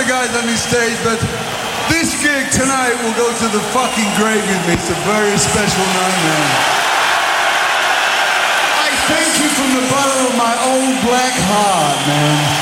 other guys on this stage, but this gig tonight will go to the fucking grave with me. It's a very special night, man. I thank you from the bottom of my old black heart, man.